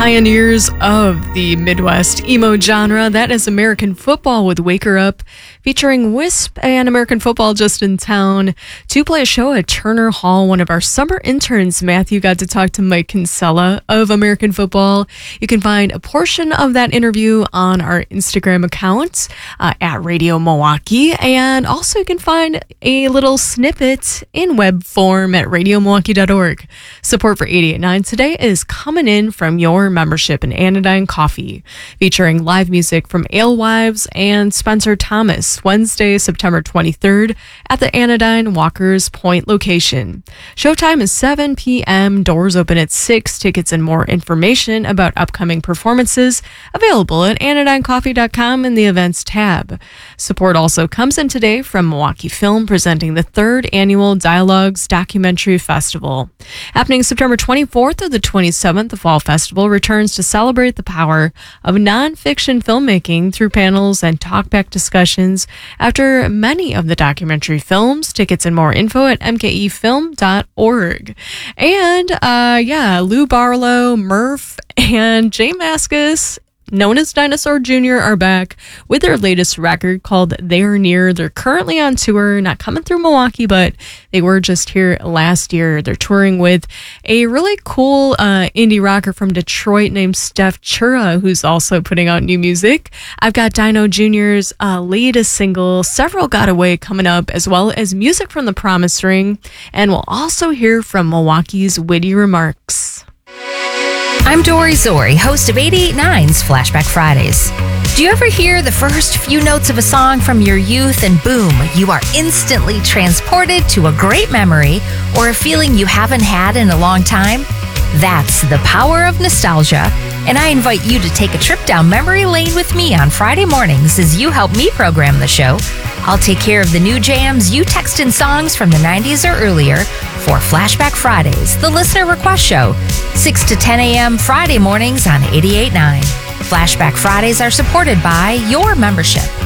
pioneers of the Midwest emo genre. That is American Football with Wake Her Up, featuring Wisp and American Football just in town to play a show at Turner Hall. One of our summer interns, Matthew, got to talk to Mike Kinsella of American Football. You can find a portion of that interview on our Instagram account at Radio Milwaukee, and also you can find a little snippet in web form at radiomilwaukee.org. Support for 88.9 today is coming in from your membership in Anodyne Coffee, featuring live music from Alewives and Spencer Thomas, Wednesday, September 23rd at the Anodyne Walkers Point location. Showtime is 7 p.m., doors open at 6. Tickets and more information about upcoming performances available at anodynecoffee.com in the events tab. Support also comes in today from Milwaukee Film, presenting the 3rd annual Dialogues Documentary Festival. Happening September 24th through the 27th, the Fall Festival returns to celebrate the power of nonfiction filmmaking through panels and talkback discussions after many of the documentary films. Tickets and more info at mkefilm.org. And Lou Barlow, Murph, and Jay Mascis, known as Dinosaur Jr., are back with their latest record called They're Near. They're currently on tour, not coming through Milwaukee, but they were just here last year. They're touring with a really cool indie rocker from Detroit named Steph Chura, who's also putting out new music. I've got Dino Jr.'s latest single, Several Got Away, coming up, as well as music from the Promise Ring. And we'll also hear from Milwaukee's Witty Remarks. I'm Dory Zori, host of 88.9's Flashback Fridays. Do you ever hear the first few notes of a song from your youth and boom, you are instantly transported to a great memory or a feeling you haven't had in a long time? That's the power of nostalgia, and I invite you to take a trip down memory lane with me on Friday mornings as you help me program the show. I'll take care of the new jams you text in songs from the 90s or earlier for Flashback Fridays, the listener request show, 6 to 10 a.m. Friday mornings on 88.9. Flashback Fridays are supported by your membership